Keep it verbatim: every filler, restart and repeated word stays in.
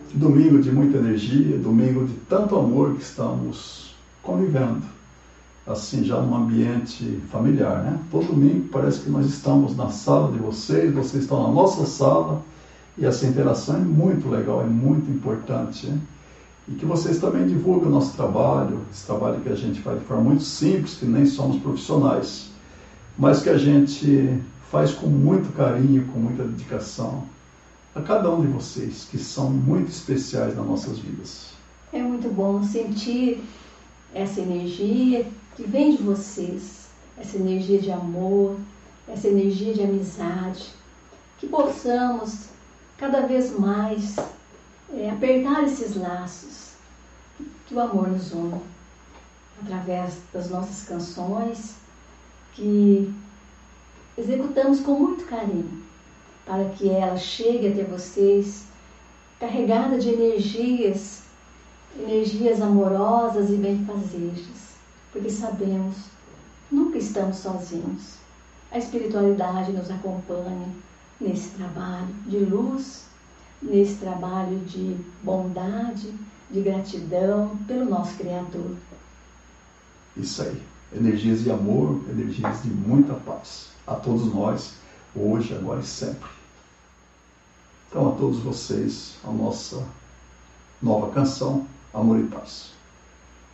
domingo de muita energia, domingo de tanto amor que estamos convivendo, assim, já num ambiente familiar, né? Todo domingo parece que nós estamos na sala de vocês, vocês estão na nossa sala, e essa interação é muito legal, é muito importante, né? E que vocês também divulguem o nosso trabalho, esse trabalho que a gente faz de forma muito simples, que nem somos profissionais, mas que a gente faz com muito carinho, com muita dedicação, a cada um de vocês, que são muito especiais nas nossas vidas. É muito bom sentir essa energia que vem de vocês, essa energia de amor, essa energia de amizade, que possamos cada vez mais é, apertar esses laços, que o amor nos une, através das nossas canções, que executamos com muito carinho, para que ela chegue até vocês carregada de energias, energias amorosas e benfazejas, porque sabemos, nunca estamos sozinhos. A espiritualidade nos acompanha nesse trabalho de luz, nesse trabalho de bondade, de gratidão pelo nosso Criador. Isso aí, energias de amor, energias de muita paz a todos nós, hoje, agora e sempre. Então, a todos vocês, a nossa nova canção, Amor e Paz.